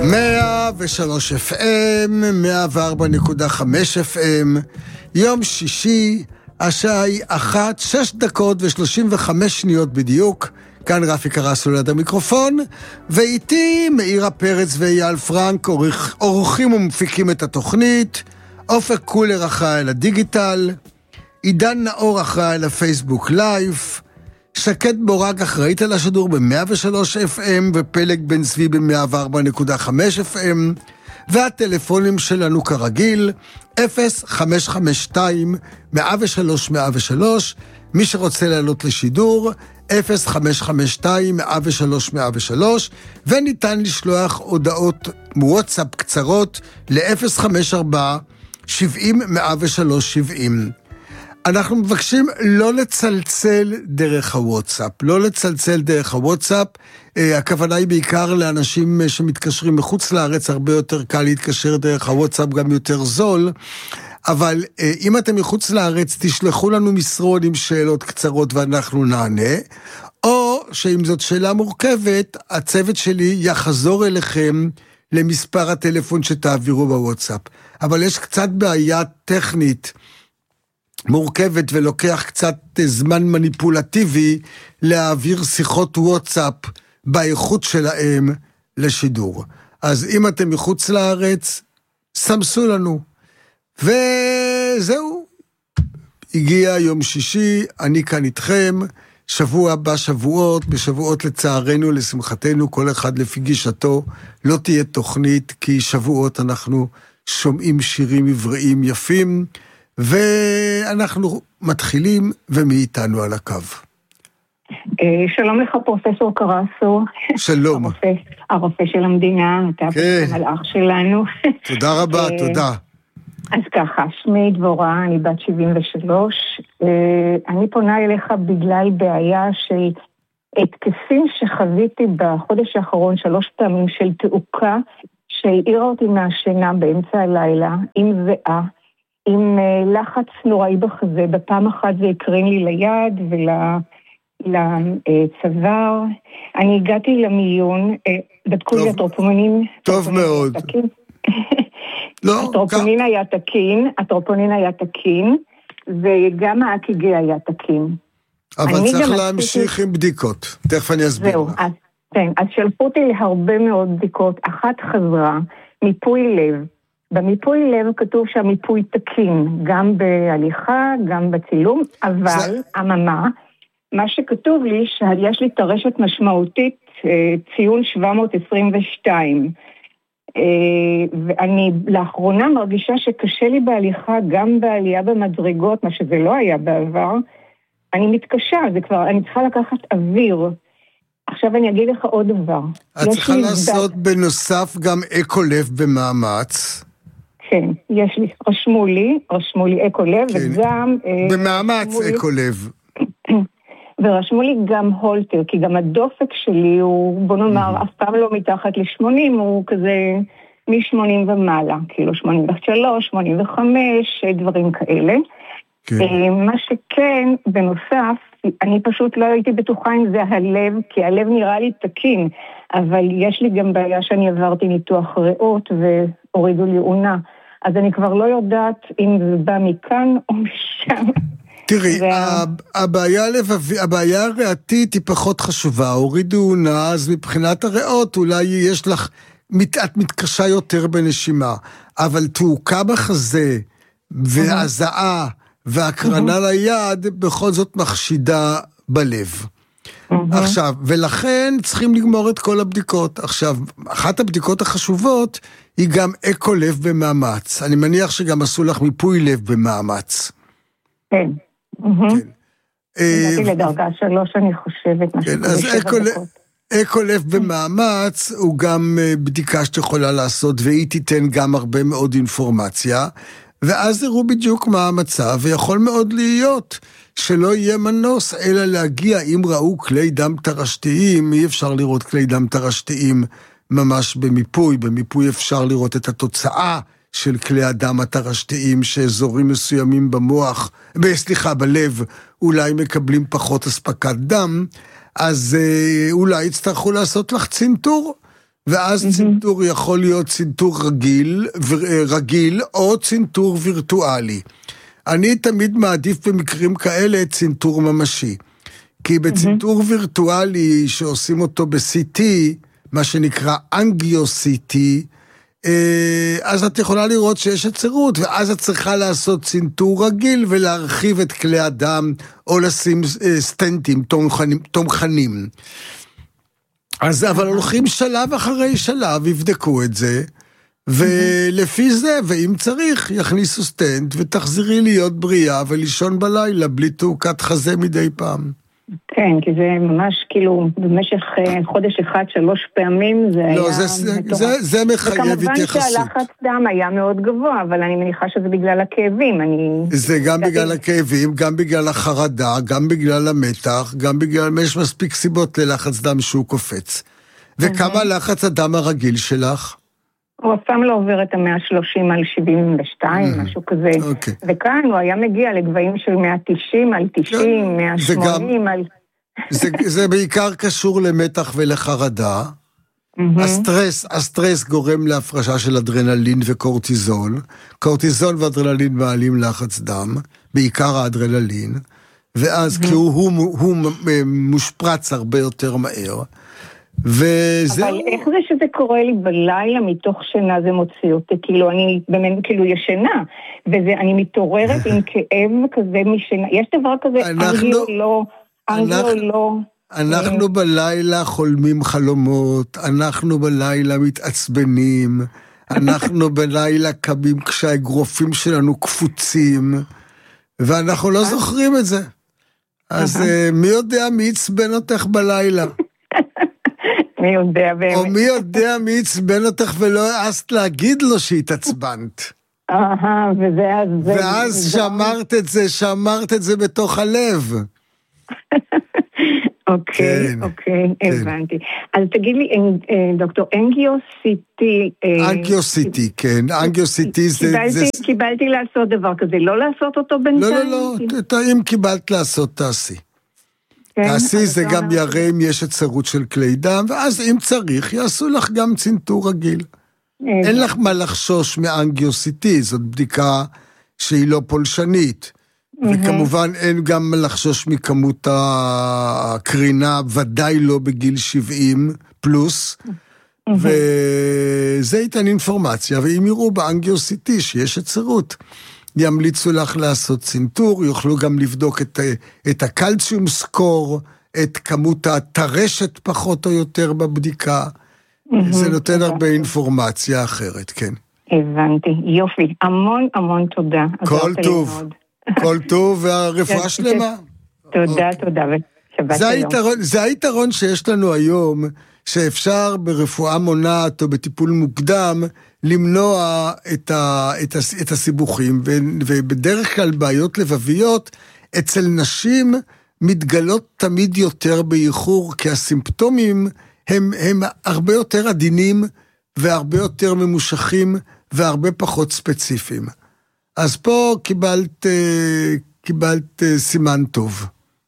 103 FM, 104.5 FM, יום שישי, השעה היא 1:06:35 בדיוק. כאן רפי קרסו ליד המיקרופון, ואיתי מאירה פרץ ואייל פרנק, עורכים ומפיקים את התוכנית, אופק קולר אחראי על הדיגיטל, עידן נאור אחראי על הפייסבוק לייב, שקד בורג אחראית על השידור ב-103 FM, ופלג בן צבי ב-104.5 FM, והטלפונים שלנו כרגיל, 0552-103-103, מי שרוצה לעלות לשידור, 0552-103-103, וניתן לשלוח הודעות וואטסאפ קצרות ל-054-70-103-70. אנחנו מבקשים לא לצלצל דרך הוואטסאפ, הכוונה היא בעיקר לאנשים שמתקשרים מחוץ לארץ, הרבה יותר קל להתקשר דרך הוואטסאפ, גם יותר זול, אבל אם אתם מחוץ לארץ, תשלחו לנו מסרון עם שאלות קצרות ואנחנו נענה, או שאם זאת שאלה מורכבת, הצוות שלי יחזור אליכם למספר הטלפון שתעבירו בוואטסאפ. אבל יש קצת בעיה טכנית מורכבת ולוקח קצת זמן מניפולטיבי להעביר שיחות וואטסאפ באיכות שלהם לשידור. אז אם אתם מחוץ לארץ, סמסו לנו. וזהו, הגיע יום שישי, אני כאן איתכם, שבוע הבא שבועות, בשבועות לצערנו, לשמחתנו, כל אחד לפי גישתו, לא תהיה תוכנית, כי שבועות אנחנו שומעים שירים עבריים יפים, ואנחנו מתחילים, ומי איתנו על הקו? שלום לך פרופסור קרסו. שלום. הרופא של המדינה, אתה המלאך שלנו. תודה רבה, תודה. אז ככה, שמי דבורה, אני בת 73, אני פונה אליך בגלל בעיה של התקפים שחוויתי בחודש האחרון 3 פעמים של תעוקה, שהעירה אותי מהשינה באמצע הלילה, עם זיעה, עם לחץ נוראי בחזה, בפעם אחת זה הקרין לי ליד ולצוואר, אני הגעתי למיון, בדקו לי הטרופונין. טוב מאוד. הטרופונין היה תקין, וגם האק"ג היה תקין. אבל צריך להמשיך עם בדיקות, תכף אני אסביר. זהו, אז שלפו אותי להרבה מאוד בדיקות, אחת חזרה, מיפוי לב. במיפוי לב כתוב שהמיפוי תקין, גם בהליכה, גם בצילום, אבל מה שכתוב לי, שיש לי טרשת משמעותית, ציון 722, ואני לאחרונה מרגישה שקשה לי בהליכה, גם בעלייה במדרגות, מה שזה לא היה בעבר, אני מתקשה, זה כבר, אני צריכה לקחת אוויר. עכשיו אני אגיד לך עוד דבר. את צריכה לעשות בנוסף גם אקו-לב במאמץ. כן, יש לי, רשמו לי אקו-לב, כן. וגם... במאמץ אקו-לב. ורשמו לי גם הולטר, כי גם הדופק שלי הוא, בוא נאמר, אף פעם לא מתחת ל-80, הוא כזה מ-80 ומעלה, כאילו 83, 85, דברים כאלה. כן. מה שכן, בנוסף, אני פשוט לא הייתי בטוחה אם זה הלב, כי הלב נראה לי תקין, אבל יש לי גם בעיה שאני עברתי ניתוח ריאות והורידו לי עונה, אז אני כבר לא יודעת אם זה בא מכאן או משם. תראי, הבעיה הריאתית היא פחות חשובה, הורידו עונה, אז מבחינת הריאות אולי יש לך, את מתקשה יותר בנשימה, אבל תעוקה בחזה והזעה והקרנה ליד בכל זאת מחשידה בלב. עכשיו, ולכן צריכים לגמור את כל הבדיקות. עכשיו, אחת הבדיקות החשובות היא גם אקו-לב במאמץ. אני מניח שגם עשו לך מיפוי לב במאמץ. כן. הגעתי לדרגה 3, אני חושבת. אז אקו-לב במאמץ הוא גם בדיקה שיכולה לעשות, והיא תיתן גם הרבה מאוד אינפורמציה, ואז יראו בדיוק מה המצב, ויכול מאוד להיות שלא יהיה מנוס, אלא להגיע, אם ראו כלי דם תרשתיים, אי אפשר לראות כלי דם תרשתיים ממש במיפוי אפשר לראות את התוצאה של כלי הדם התרשתיים, שאזורים מסוימים בלב, אולי מקבלים פחות הספקת דם, אז אולי יצטרכו לעשות לך צנתור, ואז צינטור יכול להיות צינטור רגיל או צינטור וירטואלי. אני תמיד מעדיף במקרים כאלה צינטור ממשי. כי בצינטור וירטואלי שעושים אותו ב-CT, מה שנקרא אנגיו-CT, אז את יכולה לראות שיש עצרות, ואז את צריכה לעשות צינטור רגיל ולהרחיב את כלי הדם, או לשים סטנטים, תומכנים. אז אבל הולכים שלב אחרי שלב, יבדקו את זה, ולפי זה, ואם צריך, יכניסו סטנט, ותחזרי להיות בריאה ולישון בלילה, בלי תעוקת חזה מדי פעם. כן, כי זה ממש כאילו, במשך חודש אחד, 3 פעמים, זה היה... לא, זה מחייב התייחסות. וכמובן שהלחץ דם היה מאוד גבוה, אבל אני מניחה שזה בגלל הכאבים. זה גם בגלל הכאבים, גם בגלל החרדה, גם בגלל המתח, גם בגלל... יש מספיק סיבות ללחץ דם שהוא קופץ. וכמה לחץ הדם הרגיל שלך? הוא אף פעם לא עובר את 130 על 72, משהו כזה. וכאן הוא היה מגיע לגבהים של 190 על 90, 180 על... זה בעיקר קשור למתח ולחרדה. הסטרס גורם להפרשה של אדרנלין וקורטיזול. קורטיזול ואדרנלין מעלים לחץ דם, בעיקר האדרנלין, ואז כי הוא מושפרץ הרבה יותר מהר. אבל איך זה שזה קורה לי בלילה מתוך שינה זה מוציא אותי, כאילו אני באמת כאילו ישנה, ואני מתעוררת עם כאב כזה משנה, יש דבר כזה אנגלו לא. אנחנו בלילה חולמים חלומות, אנחנו בלילה מתעצבנים, אנחנו בלילה קמים כשהאגרופים שלנו קפוצים, ואנחנו לא זוכרים את זה. אז מי יודע מי יצבן אותך בלילה? מי יודע באמת. או מי יודע מי יצבן אותך ולא העזת להגיד לו שהתעצבנת. ואז שמרת את זה בתוך הלב. אוקיי, הבנתי. אז תגיד לי, דוקטור, אנגיו-CT... אנגיו-CT, כן. אנגיו-CT זה... קיבלתי לעשות דבר כזה, לא לעשות אותו בינתיים? לא, אם קיבלת לעשות, תעשי. תעשי, זה גם יראה אם יש עצרות של כלי דם, ואז אם צריך, יעשו לך גם צינטור רגיל. אין לך מה לחשוש מאנגיו-CT, זאת בדיקה שהיא לא פולשנית. וכמובן אין גם לחשוש מכמות הקרינה, ודאי לא בגיל 70 פלוס, וזה ייתן אינפורמציה, ואם יראו באנגיו-CT שיש עצרות, ימליצו לך לעשות צינטור, יוכלו גם לבדוק את הקלציום סקור, את כמות הטרשת פחות או יותר בבדיקה, זה נותן הרבה אינפורמציה אחרת, כן. הבנתי, יופי, המון תודה. כל טוב והרפואה שלמה. תודה, ושבת שלום. זה היתרון שיש לנו היום, שאפשר ברפואה מונעת או בטיפול מוקדם, למנוע את הסיבוכים, ובדרך כלל בעיות לבביות, אצל נשים מתגלות תמיד יותר באיחור, כי הסימפטומים הם הרבה יותר עדינים, והרבה יותר ממושכים, והרבה פחות ספציפיים. אז פה קיבלת סימן טוב.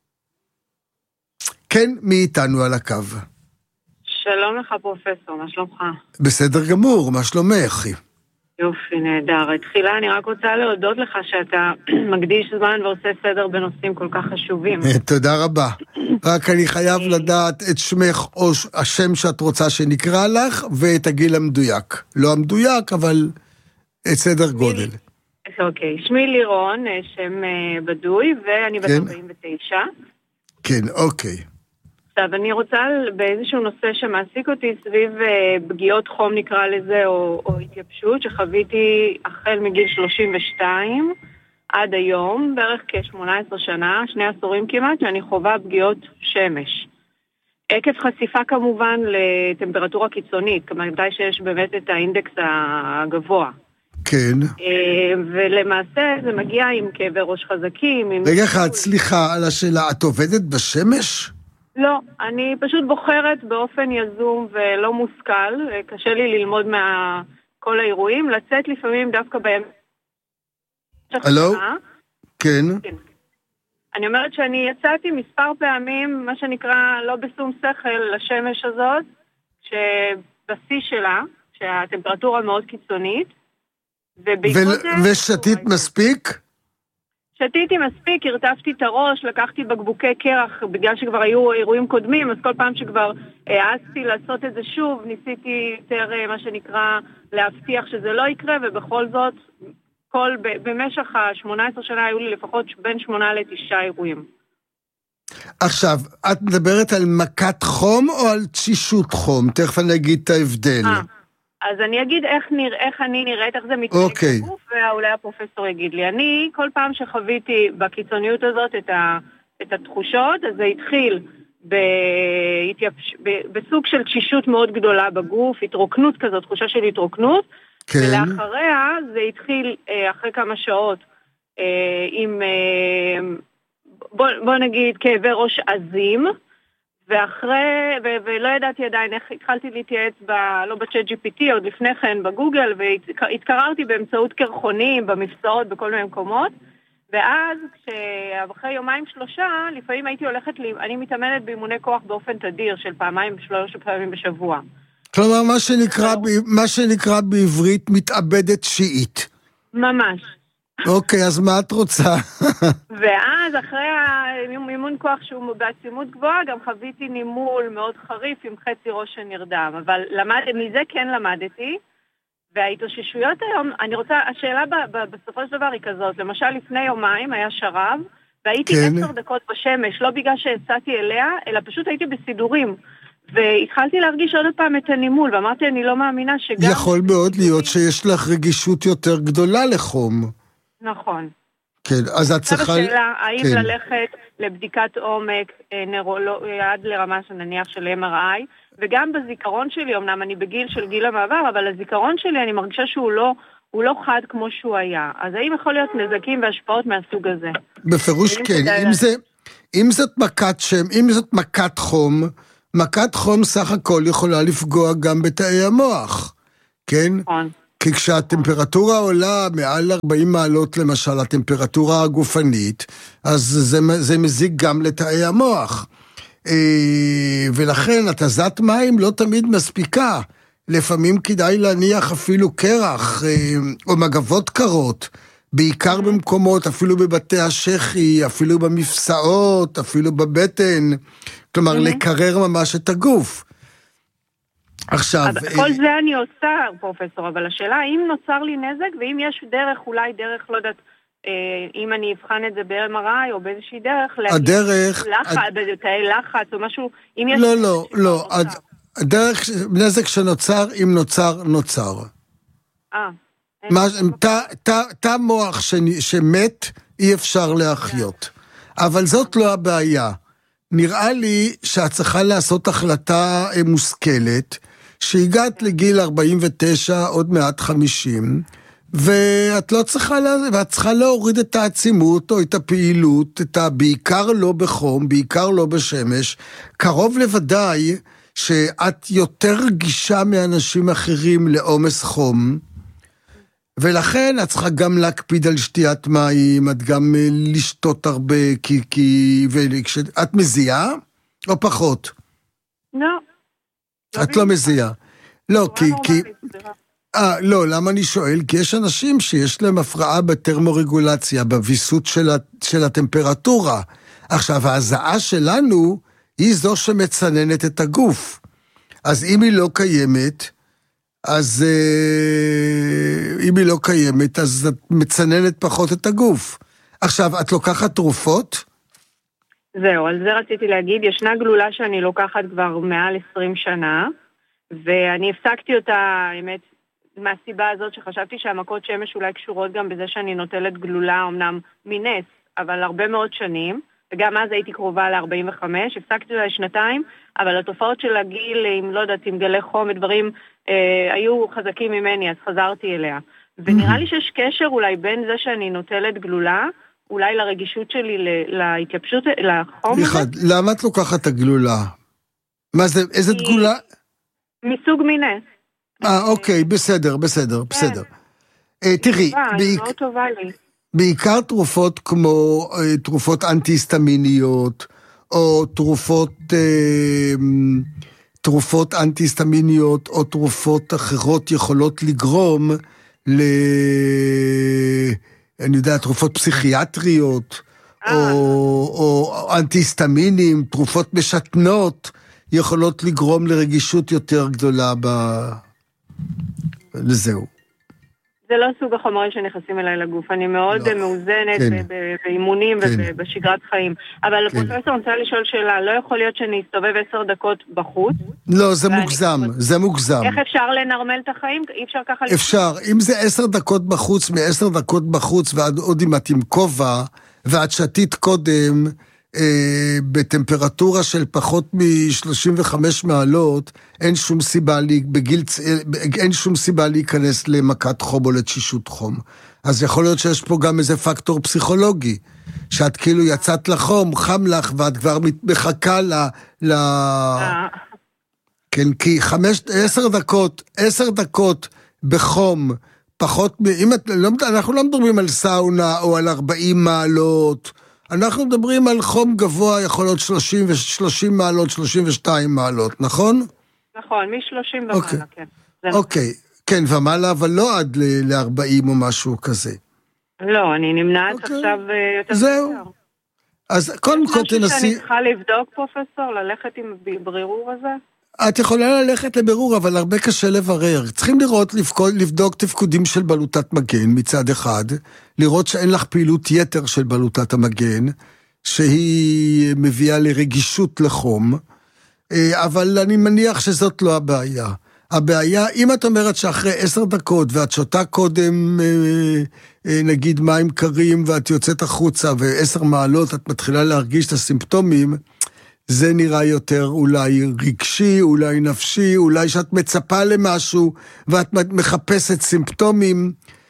כן, מי איתנו על הקו? שלום לך פרופסור, מה שלומך? בסדר גמור, מה שלומך? יופי, נהדר. תחילה אני רק רוצה להודות לך שאתה מקדיש זמן ועושה סדר בנושאים כל כך חשובים. תודה רבה. רק אני חייב לדעת את שמך או השם שאת רוצה שנקרא לך, ואת הגיל המדויק. לא המדויק, אבל את סדר גודל. אוקיי, שמי לירון, שם בדוי, ואני בת 49. כן, אוקיי. עכשיו, אני רוצה באיזשהו נושא שמעסיק אותי סביב פגיעות חום נקרא לזה, או התייבשות, שחוויתי החל מגיל 32 עד היום, בערך כ-18 שנה, 2 עשורים כמעט, שאני חווה פגיעות שמש. עקב חשיפה כמובן לטמפרטורה קיצונית, כמובן שיש באמת את האינדקס הגבוה. כן. ולמעשה זה מגיע עם כאבי ראש חזקים. רגע אחד, סליחה על השאלה, את עובדת בשמש? לא, אני פשוט בוחרת באופן יזום ולא מושכל, קשה לי ללמוד כל האירועים, לצאת לפעמים דווקא בימים... הלו? כן. אני אומרת שאני יצאתי מספר פעמים, מה שנקרא לא בשום שכל, לשמש הזאת, בשיא שלה, שהטמפרטורה מאוד קיצונית, ושתית מספיק? שתיתי מספיק, הרטפתי את הראש, לקחתי בקבוקי קרח, בגלל שכבר היו אירועים קודמים, אז כל פעם שכבר העזתי לעשות את זה שוב, ניסיתי יותר, מה שנקרא, להבטיח שזה לא יקרה, ובכל זאת, במשך ה-18 שנה היו לי לפחות בין 8 ל9 אירועים. עכשיו, את מדברת על מכת חום או על תשישות חום? תכף אני אגיד את ההבדל. אז אני אגיד איך אני נראית, איך זה מתנהג בגוף, ואולי הפרופסור יגיד לי. אני, כל פעם שחוויתי בקיצוניות הזאת את התחושות, אז זה התחיל בסוג של תשישות מאוד גדולה בגוף, התרוקנות כזאת, תחושה של התרוקנות, כן. ולאחריה זה התחיל אחרי כמה שעות עם, בוא נגיד, כאבי ראש עזים, ולא ידעתי עדיין איך התחלתי להתייעץ לא בצ'אט GPT, עוד לפני כן בגוגל, והתקררתי באמצעות קרחונים, במפסעות, בכל מיני מקומות, ואז אחרי יומיים 3, לפעמים הייתי הולכת, אני מתאמנת באימוני כוח באופן תדיר, של 2-3 פעמים בשבוע. כלומר, מה שנקרא בעברית מתאבדת שיעית. ממש. אוקיי, אז מה את רוצה? ואז אחרי האימון כוח שהוא בעצימות גבוהה, גם חוויתי נימול מאוד חריף עם חצי ראש שנרדם. אבל מזה כן למדתי, וההתאוששויות היום, השאלה בסופו של דבר היא כזאת, למשל לפני יומיים היה שרב, והייתי 10 דקות בשמש, לא בגלל שהצאתי אליה, אלא פשוט הייתי בסידורים. והתחלתי להרגיש עוד פעם את הנימול, ואמרתי, אני לא מאמינה שגם... יכול מאוד להיות שיש לך רגישות יותר גדולה לחום. נכון. כן, אז את צריכה... השאלה, האם ללכת לבדיקת עומק, עד לרמה שנניח של MRI, וגם בזיכרון שלי, אמנם אני של גיל המעבר, אבל הזיכרון שלי אני מרגישה שהוא לא חד כמו שהוא היה. אז האם יכול להיות נזקים והשפעות מהסוג הזה? בפירוש כן, אם זאת מכת חום, מכת חום סך הכל יכולה לפגוע גם בתאי המוח, כן? נכון. כי כשהטמפרטורה עולה מעל 40 מעלות, למשל, הטמפרטורה הגופנית, אז זה מזיק גם לתאי המוח. ולכן התזת מים לא תמיד מספיקה. לפעמים כדאי להניח אפילו קרח או מגבות קרות, בעיקר במקומות, אפילו בבתי השכי, אפילו במפסעות, אפילו בבטן, כלומר לקרר ממש את הגוף. עכשיו... כל זה אני עושה, פרופסור, אבל השאלה, האם נוצר לי נזק, ואם יש דרך, אולי דרך, לא יודעת, אם אני אבחן את זה ב-MRI או באיזושהי דרך, הדרך... בתאי לחץ או משהו, אם יש... לא, הדרך, נזק שנוצר, אם נוצר. תא מוח שמת, אי אפשר להחיות. אבל זאת לא הבעיה. נראה לי שאת צריכה לעשות החלטה מושכלת, שהגעת לגיל 49, עוד מעט 50, ואת לא צריכה, ואת צריכה להוריד את העצימות או את הפעילות, בעיקר לא בחום, בעיקר לא בשמש. קרוב לוודאי שאת יותר רגישה מאנשים אחרים לעומס חום, ולכן את צריכה גם להקפיד על שתיית מים, את גם לשתות הרבה, את מזיעה או פחות? לא. את לא מזיעה. לא, לא, למה אני שואל? כי יש אנשים שיש להם הפרעה בטרמורגולציה, בוויסות של הטמפרטורה. עכשיו, ההזעה שלנו היא זו שמצננת את הגוף. אז אם היא לא קיימת, אז את מצננת פחות את הגוף. עכשיו, את לוקחת תרופות? זהו, על זה רציתי להגיד. ישנה גלולה שאני לוקחת כבר מעל 20 שנה, ואני הפסקתי אותה, האמת, מהסיבה הזאת שחשבתי שהמכות שמש אולי קשורות גם בזה שאני נוטלת גלולה, אמנם מנס, אבל הרבה מאוד שנים, וגם אז הייתי קרובה ל-45, הפסקתי אותה 2 אבל התופעות של הגיל, אם לא יודעת, עם גלי חום ודברים, היו חזקים ממני, אז חזרתי אליה. ונראה לי שיש קשר אולי בין זה שאני נוטלת גלולה, אולי לרגישות שלי, להתייבשות, לחום. למה את לוקחת את הגלולה? מה זה, איזה גלולה? מסוג מינס. אוקיי, בסדר. תראי, מאוד טובה לי. בעיקר תרופות כמו תרופות אנטי-היסטמיניות, או תרופות אנטי-היסטמיניות או תרופות אחרות יכולות לגרום אני יודע, תרופות פסיכיאטריות, או אנטי-היסטמינים, תרופות משתנות, יכולות לגרום לרגישות יותר גדולה לזהו. זה לא סוג החומרים שנכנסים אליי לגוף, אני מאוד מאוזנת באימונים ובשגרת חיים. אבל פרופסור, אני רוצה לשאול שאלה, לא יכול להיות שאני אסתובב 10 דקות בחוץ? לא, זה מוגזם, זה מוגזם. איך אפשר לנרמל את החיים? אי אפשר ככה... אפשר, אם זה 10 דקות בחוץ, מ10 דקות בחוץ, ועד עוד אם את עם כובע, ואת שתית קודם, בטמפרטורה של פחות מ-35 מעלות, אין שום סיבה להיכנס למכת חום או לתשישות חום. אז יכול להיות שיש פה גם איזה פקטור פסיכולוגי, שאת כאילו יצאת לחום, חם לך, ואת כבר מחכה כן, כי 10 דקות בחום, פחות אנחנו לא מדברים על סאונה או על 40 מעלות, אנחנו מדברים על חום גבוה, יכול להיות 30 מעלות, 32 מעלות, נכון? נכון, מ-30 ומעלה, כן. אוקיי, כן, ומעלה, אבל לא עד ל-40 או משהו כזה. לא, אני נמנעת עכשיו יותר. זהו. אז קודם כל תנסי... יש משהו שאני צריכה לבדוק, פרופסור, ללכת עם ברור הזה? את יכולה ללכת לבירור, אבל הרבה קשה לברר. צריכים לבדוק תפקודים של בלוטת מגן מצד אחד, לראות שאין לך פעילות יתר של בלוטת המגן, שהיא מביאה לרגישות לחום, אבל אני מניח שזאת לא הבעיה. הבעיה, אם את אומרת שאחרי 10 דקות, ואת שותה קודם, נגיד מים קרים, ואת יוצאת החוצה, ו10 מעלות, את מתחילה להרגיש את הסימפטומים, זה נראה יותר אולי רגשי, אולי נפשי, אולי שאת מצפה למשהו, ואת מחפשת סימפטומים,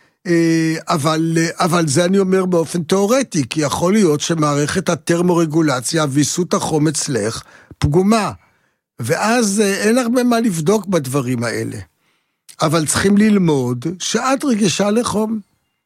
אבל זה אני אומר באופן תיאורטי, כי יכול להיות שמערכת הטרמורגולציה, ויסות החום אצלך, פגומה, ואז אין הרבה מה לבדוק בדברים האלה. אבל צריכים ללמוד שאת רגישה לחום.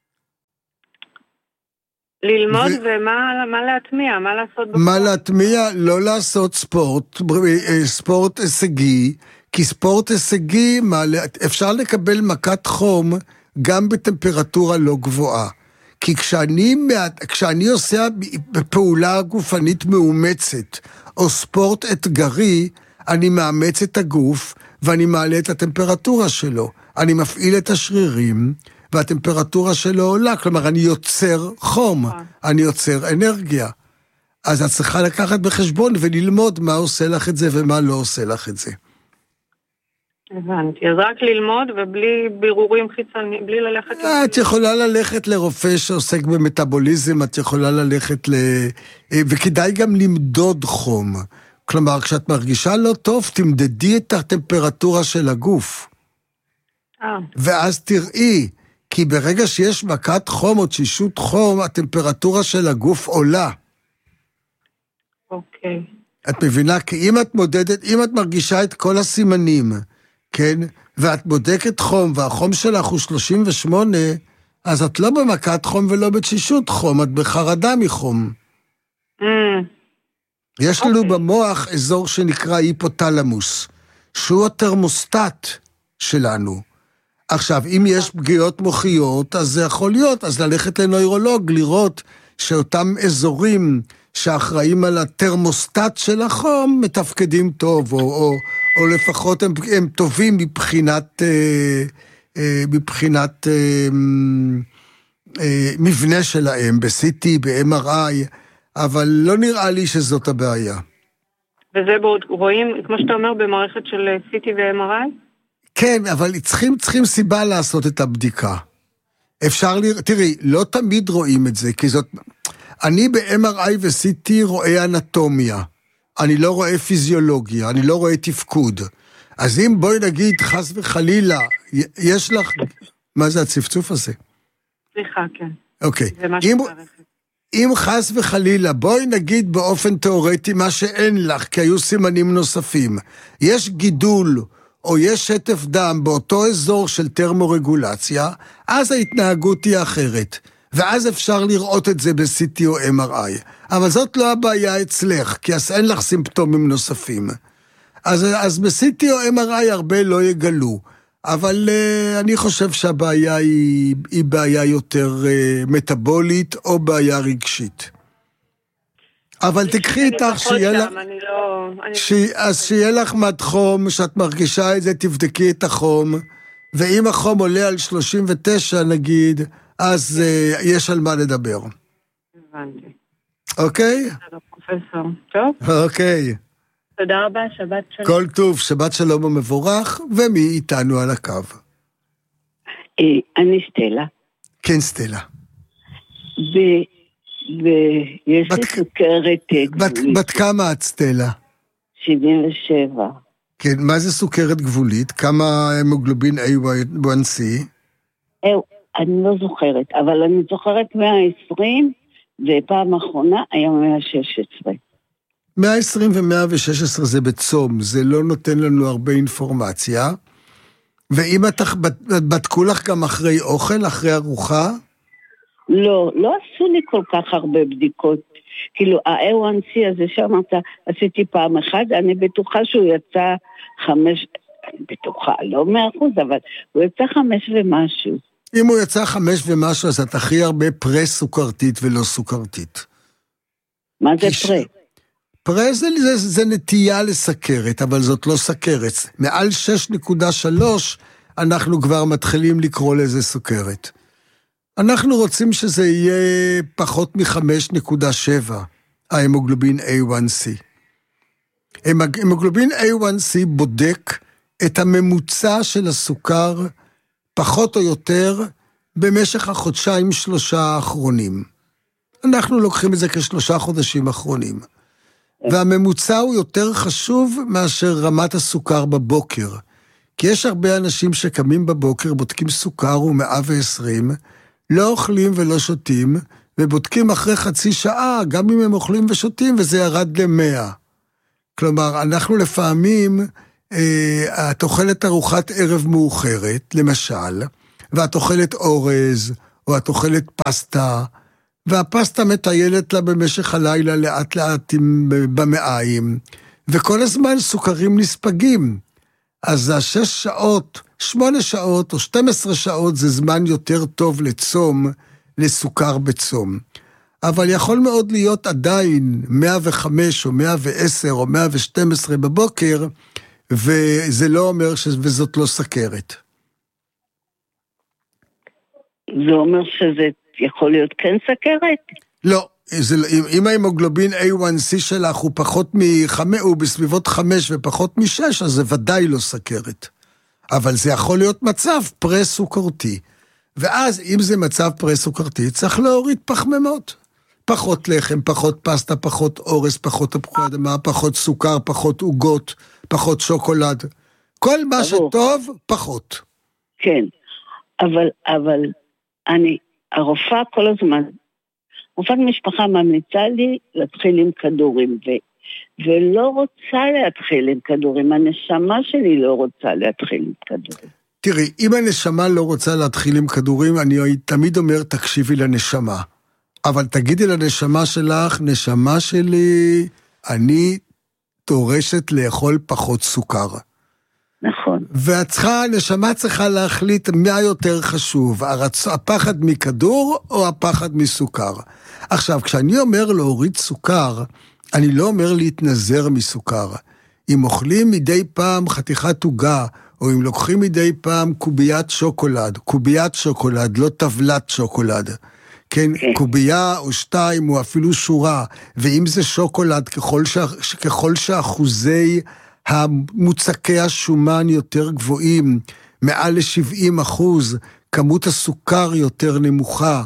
ללמוד ומה להטמיע, מה לעשות בפועל? מה להטמיע? לא לעשות ספורט הישגי, כי ספורט הישגי אפשר לקבל מכת חום גם בטמפרטורה לא גבוהה. כי כשאני עושה פעולה גופנית מאומצת, או ספורט אתגרי, אני מאמץ את הגוף, ואני מעלה את הטמפרטורה שלו. אני מפעיל את השרירים, והטמפרטורה שלו עולה, כלומר, אני יוצר חום, אני יוצר אנרגיה. אז את צריכה לקחת בחשבון וללמוד מה עושה לך את זה ומה לא עושה לך את זה. הבנתי, אז רק ללמוד ובלי בירורים חיצוניים, בלי ללכת... את יכולה ללכת לרופא שעוסק במטאבוליזם, את יכולה ללכת וכדאי גם למדוד חום. כלומר, כשאת מרגישה לא טוב, תמדדי את הטמפרטורה של הגוף. ואז תראי, כי ברגע שיש מכת חום או תשישות חום, הטמפרטורה של הגוף עולה. אוקיי. את מבינה? כי אם את מרגישה את כל הסימנים, כן? ואת בודקת חום, והחום שלך הוא 38, אז את לא במכת חום ולא בתשישות חום, את בחרדה מחום. יש לנו במוח אזור שנקרא היפותלמוס, שהוא התרמוסטט שלנו. עכשיו, אם יש פגיעות מוחיות, אז זה יכול להיות, אז ללכת לנוירולוג, לראות שאותם אזורים שאחראים על התרמוסטט של החום, מתפקדים טוב, או לפחות הם טובים מבחינת מבנה שלהם, ב-CT, ב-MRI, אבל לא נראה לי שזאת הבעיה. וזה בעוד רואים, כמו שאתה אומר, במערכת של CT ו-MRI? כן, אבל צריכים סיבה לעשות את הבדיקה. תראי, לא תמיד רואים את זה, כי אני ב-MRI ו-CT רואה אנטומיה, אני לא רואה פיזיולוגיה, אני לא רואה תפקוד. אז אם בואי נגיד, חס וחלילה, יש לך... מה זה הצפצוף הזה? סליחה, כן. אוקיי. אם חס וחלילה, בואי נגיד באופן תיאורטי מה שאין לך, כי היו סימנים נוספים. יש גידול או יש שטף דם באותו אזור של טרמורגולציה, אז ההתנהגות היא אחרת. ואז אפשר לראות את זה ב-CT או MRI. אבל זאת לא הבעיה אצלך, כי אז אין לך סימפטומים נוספים. אז ב-CT או MRI הרבה לא יגלו, אבל אני חושב שהבעיה היא בעיה יותר מטאבולית או בעיה רגשית. אבל תקחי איתך שיהיה לך מדחום, שאת מרגישה את זה, תבדקי את החום, ואם החום עולה על 39 נגיד, אז יש על מה לדבר. הבנתי. אוקיי? פרופסור, טוב? אוקיי. תודה רבה, שבת שלום. כל טוב, שבת שלום ומבורך, ומי איתנו על הקו? אני סטלה. כן, סטלה. ויש לי סוכרת גבולית. בת כמה את, סטלה? 77. כן, מה זה סוכרת גבולית? כמה המוגלובין A1C? אני לא זוכרת, אבל אני זוכרת 120, ופעם האחרונה היה 116. 120 ו-116 זה בצום, זה לא נותן לנו הרבה אינפורמציה. ואם בדקו לך גם אחרי אוכל, אחרי ארוחה? לא עשו לי כל כך הרבה בדיקות. כאילו, ה-A1C הזה שאמרת, עשיתי פעם אחת, אני בטוחה שהוא יצא 5, אני בטוחה, לא 100%, אבל הוא יצא 5 ומשהו. אם הוא יצא 5 ומשהו, אז את הכי הרבה פרה-סוכרתית ולא סוכרתית. מה זה פרה? פרה זה נטייה לסכרת, אבל זאת לא סכרת. מעל 6.3 אנחנו כבר מתחילים לקרוא לזה סוכרת. אנחנו רוצים שזה יהיה פחות מ-5.7, ההמוגלובין A1C. המוגלובין A1C בודק את הממוצע של הסוכר, פחות או יותר, במשך החודשיים-3 האחרונים. אנחנו לוקחים את זה כ3 חודשים אחרונים. והממוצע הוא יותר חשוב מאשר רמת הסוכר בבוקר. כי יש הרבה אנשים שקמים בבוקר, בודקים סוכר הוא 120, לא אוכלים ולא שותים, ובודקים אחרי חצי שעה, גם אם הם אוכלים ושותים, וזה ירד ל100. כלומר, אנחנו לפעמים, את אוכלת ארוחת ערב מאוחרת, למשל, ואת אוכלת אורז, או את אוכלת פסטה, והפסטה מטיילת לה במשך הלילה לאט לאט במעיים, וכל הזמן סוכרים נספגים. אז 6 שעות, 8 שעות או 12 שעות זה זמן יותר טוב לצום, לסוכר בצום. אבל יכול מאוד להיות עדיין 105 או 110 או 112 בבוקר, וזה לא אומר וזאת לא סכרת. זה אומר שזה יכול להיות כן סכרת? לא, אם ההמוגלובין A1C שלך הוא פחות הוא בסביבות 5 ופחות מ6, אז זה ודאי לא סכרת. אבל זה יכול להיות מצב פרה-סוכרתי. ואז אם זה מצב פרה-סוכרתי, צריך להוריד פחמימות. פחות לחם, פחות פסטה, פחות אורז, פחות תפוחי אדמה, פחות סוכר, פחות עוגות, פחות שוקולד. כל מה שטוב, פחות. כן, אבל הרופאה כל הזמן, רופאת משפחה ממליצה לי להתחיל עם כדורים, ולא רוצה להתחיל עם כדורים, הנשמה שלי לא רוצה להתחיל עם כדורים. תראי, אם הנשמה לא רוצה להתחיל עם כדורים, אני תמיד אומר, תקשיבי לנשמה. אבל תגידי לנשמה שלך, נשמה שלי, אני דורשת לאכול פחות סוכר. נכון. והנשמה צריכה להחליט מה יותר חשוב, הפחד מכדור או הפחד מסוכר. עכשיו, כשאני אומר להוריד סוכר, אני לא אומר להתנזר מסוכר. אם אוכלים מדי פעם חתיכת עוגה, או אם לוקחים מדי פעם קוביית שוקולד, לא טבלת שוקולד, כן, קובייה או 2 או אפילו שורה, ואם זה שוקולד, ככל שאחוזי המוצקי השומן יותר גבוהים, מעל ל70%, כמות הסוכר יותר נמוכה.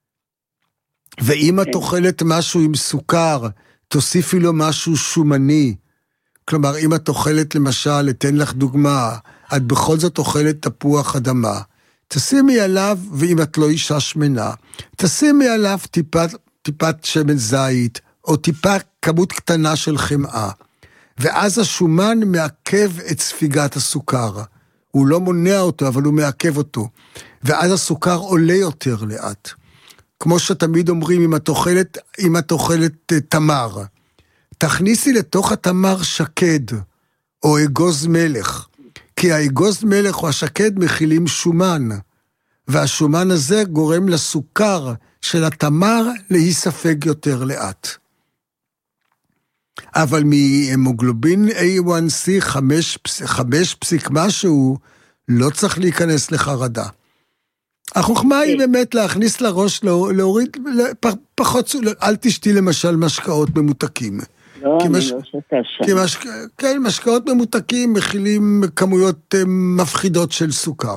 ואם את אוכלת משהו עם סוכר, תוסיפי לו משהו שומני. כלומר, אם את אוכלת למשל, אתן לך דוגמה, את בכל זאת אוכלת תפוח אדמה, תשימי עליו, ואם את לא אישה שמנה, תשימי עליו טיפת שמן זית, או כמות קטנה של חמאה. ואז השומן מעכב את ספיגת הסוכר. הוא לא מונע אותו, אבל הוא מעכב אותו. ואז הסוכר עולה יותר לאט. כמו שתמיד אומרים, אם את אוכלת תמר, תכניסי לתוך התמר שקד, או אגוז מלך, כי האגוז מלך או השקד מכילים שומן, והשומן הזה גורם לסוכר של התמר להיספג יותר לאט. אבל מהמוגלובין A1C 5 פסיק משהו, לא צריך להיכנס לחרדה. החוכמה היא באמת להכניס לראש, להוריד פחות, אל תשתי למשל משקאות ממותקים. לא, אני לא שותה שם. כן, משקאות ממותקים מכילים כמויות מפחידות של סוכר.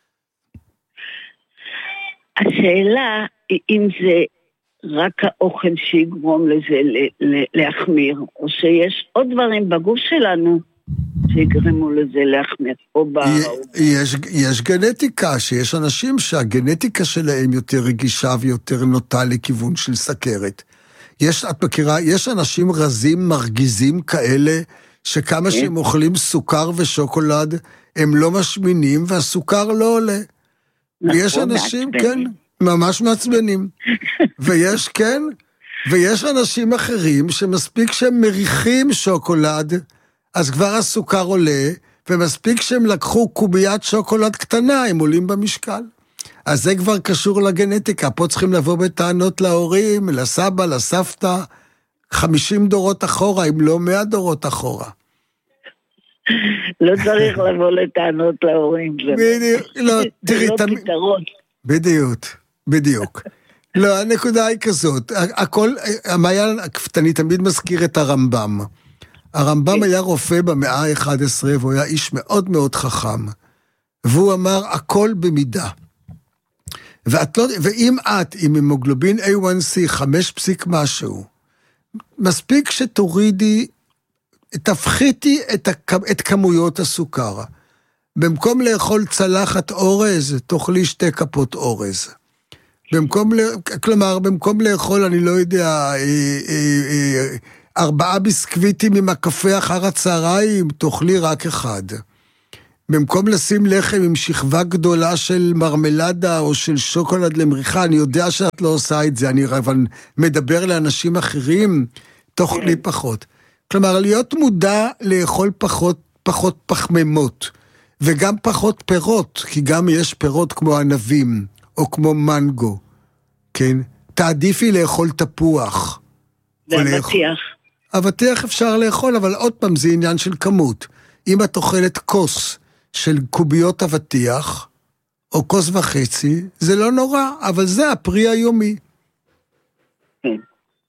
השאלה היא אם זה רק האוכל שיגרום לזה להחמיר, או שיש עוד דברים בגוף שלנו שיגרמו לזה להחמיר, או יש גנטיקה, שיש אנשים שהגנטיקה שלהם יותר רגישה ויותר נוטה לכיוון של סכרת. את מכירה, יש אנשים רזים, מרגיזים כאלה, שכמה שהם אוכלים סוכר ושוקולד, הם לא משמינים, והסוכר לא עולה. ויש אנשים, כן, ממש מעצבנים. ויש אנשים אחרים שמספיק שהם מריחים שוקולד, אז כבר הסוכר עולה, ומספיק שהם לקחו קוביית שוקולד קטנה, הם עולים במשקל. אז זה כבר קשור לגנטיקה, פה צריכים לבוא בטענות להורים, לסבא, לסבתא, 50 דורות אחורה, אם לא 100 דורות אחורה. לא צריך לבוא לטענות להורים. לא, תראי, זה לא פתרון. בדיוק. לא, הנקודה היא כזאת, הכל, אני תמיד מזכיר את הרמב"ם. הרמב"ם היה רופא במאה ה-11, והוא היה איש מאוד מאוד חכם, והוא אמר, הכל במידה. ואם את, עם המוגלובין A1C 5 פסיק משהו, מספיק שתורידי, תפחיתי את כמויות הסוכר. במקום לאכול צלחת אורז, תאכלי 2 כפות אורז. במקום לאכול, אני לא יודע, 4 ביסקוויטים עם הקפה אחר הצהריים, תאכלי רק 1. במקום לשים לחם עם שכבה גדולה של מרמלדה או של שוקולד למריחה, אני יודע שאת לא עושה את זה, אני מדבר לאנשים אחרים, תאכלי פחות. כלומר, להיות מודע לאכול פחות פחמימות, וגם פחות פירות, כי גם יש פירות כמו ענבים, או כמו מנגו, כן? תעדיפי לאכול תפוח. ואבטיח. אבטיח אפשר לאכול, אבל עוד פעם זה עניין של כמות. אם את אוכלת כוס של קוביות אבטיח, או כוס וחצי, זה לא נורא, אבל זה הפרי היומי. כן.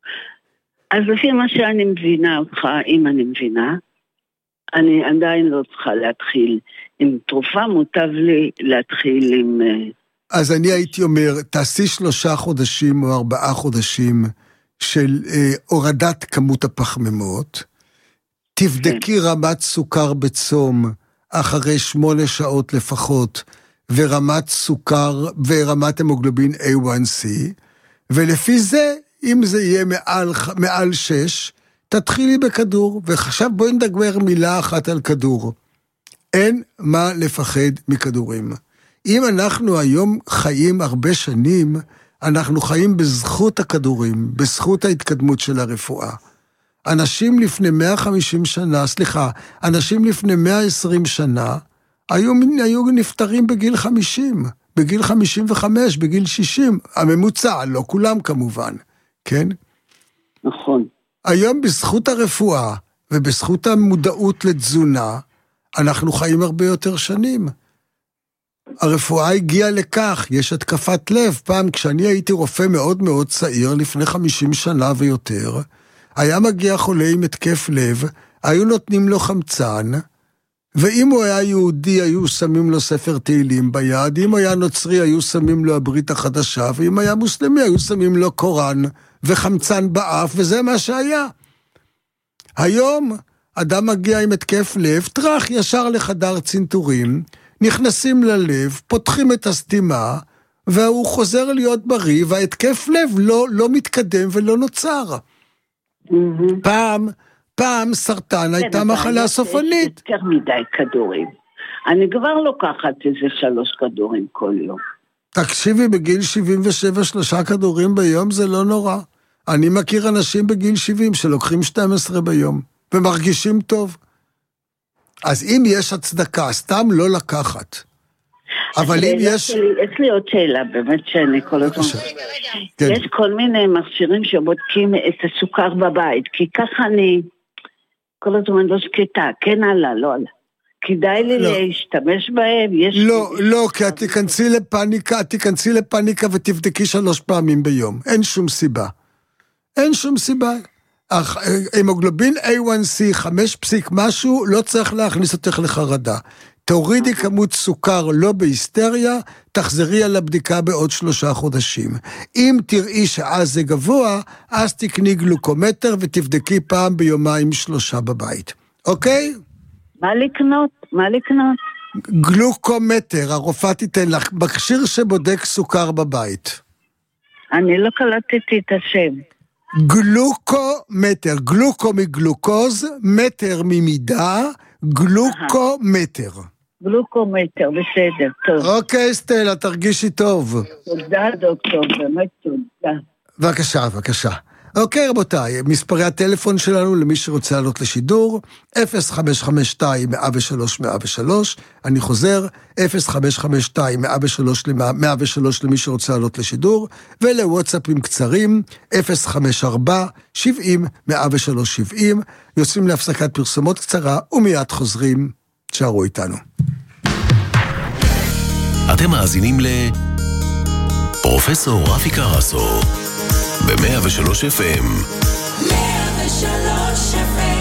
אז לפי מה שאני מבינה אותך, אם אני מבינה, אני עדיין לא צריכה להתחיל עם תרופה, מוטב לי להתחיל עם... אז אני הייתי אומר, תעשי 3 חודשים או 4 חודשים של הורדת כמות הפחמימות, תבדקי רמת סוכר בצום אחרי 8 שעות לפחות, ורמת סוכר ורמת המוגלובין A1C, ולפי זה, אם זה יהיה מעל 6, תתחילי בכדור, ועכשיו בואי נדבר מילה אחת על כדור. אין מה לפחד מכדורים. אם אנחנו היום חיים הרבה שנים, אנחנו חיים בזכות הכדורים, בזכות ההתקדמות של הרפואה. אנשים לפני 150 שנה, אנשים לפני 120 שנה, היו נפטרים בגיל 50, בגיל 55, בגיל 60, הממוצע, לא כולם כמובן, כן? נכון. היום בזכות הרפואה, ובזכות המודעות לתזונה, אנחנו חיים הרבה יותר שנים. הרפואה הגיעה לכך, יש התקפת לב. פעם כשאני הייתי רופא מאוד מאוד צעיר, לפני 50 שנה ויותר, היה מגיע חולה עם התקף לב, היו נותנים לו חמצן, ואם הוא היה יהודי, היו שמים לו ספר תהילים ביד, אם היה נוצרי, היו שמים לו הברית החדשה, ואם היה מוסלמי, היו שמים לו קוראן וחמצן באף, וזה מה שהיה. היום, אדם מגיע עם התקף לב, טרח ישר לחדר צנתורים, נכנסים ללב, פותחים את הסתימה, והוא חוזר להיות בריא, וההתקף לב לא מתקדם ולא נוצר. פעם סרטן הייתה מחלה סופנית. יותר מדי כדורים. אני כבר לוקחת איזה 3 כדורים כל יום. תקשיבי, בגיל 77 3 כדורים ביום זה לא נורא. אני מכיר אנשים בגיל 70 שלוקחים 12 ביום, ומרגישים טוב. אז אם יש הצדקה, סתם לא לקחת. אבל אם יש... יש לי עוד שאלה, באמת שאני כל הזמן... יש כל מיני מכשירים שבודקים את הסוכר בבית, כי ככה אני כל הזמן לא שקטה, כן עלה, לא עלה. כדאי לי להשתמש בהם? לא, כי את תיכנסי לפניקה ותבדקי 3 פעמים ביום. אין שום סיבה. אין שום סיבה. המוגלובין A1C 5 פסיק משהו, לא צריך להכניס אותך לחרדה. תורידי כמות סוכר לא בהיסטריה, תחזרי על הבדיקה בעוד 3 חודשים. אם תראי שאז זה גבוה, אז תקני גלוקומטר ותבדקי פעם ביומיים 3 בבית. אוקיי? מה לקנות? גלוקומטר, הרופאה תיתן לך, מכשיר שבודק סוכר בבית. אני לא קלטתי את השם. גלוקומטר, גלוקו מגלוקוז, מטר ממידה, גלוקומטר. גלוקומטר, בסדר, טוב. אוקיי, סטלה, תרגישי טוב. תודה, דוקטור, באמת תודה. בבקשה. אוקיי, רבותיי, מספרי הטלפון שלנו למי שרוצה לעלות לשידור, 0552-103-103, אני חוזר, 0552-103 למי שרוצה לעלות לשידור, ולוואטסאפים קצרים, 054-70-103-70, יוצאים להפסקת פרסומות קצרה, ומיד חוזרים, תשארו איתנו. אתם מאזינים לפרופסור רפי קרסו. ב-103 FM. 103 FM.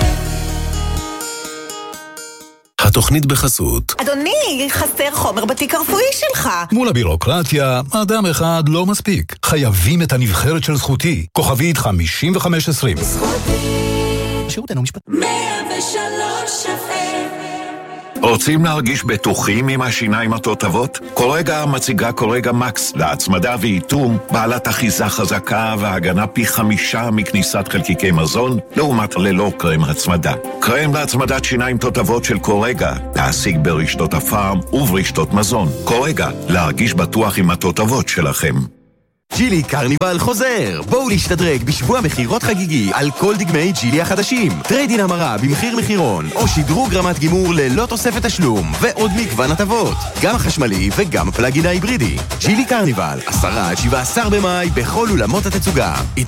התוכנית בחסות. אדוני, חסר חומר בתיק הרפואי שלך. מול הבירוקרטיה, אדם אחד לא מספיק. חייבים את הנבחרת של זכותי. כוכבית 5520. זכותי. שירותנו משפט. 103 FM. רוצים להרגיש בטוחים עם השיניים התותבות? קורגה מציגה קורגה מקס להצמדה ואיתום, בעלת אחיזה חזקה והגנה פי 5 מכניסת חלקיקי מזון, לעומת ללא קרם הצמדה. קרם להצמדת שיניים תותבות של קורגה, להשיג ברשתות הפארם וברשתות מזון. קורגה, להרגיש בטוח עם התותבות שלכם. ג'ילי קרניבל חוזר! בואו להשתדרג בשבוע מחירות חגיגי על כל דגמי ג'ילי החדשים. טריידין המרה במחיר מחירון, או שדרוג רמת גימור ללא תוספת תשלום, ועוד מגוון הטבות. גם החשמלי וגם הפלאגין ההיברידי. ג'ילי קרניבל, 10-17 במאי בכל אולמות התצוגה.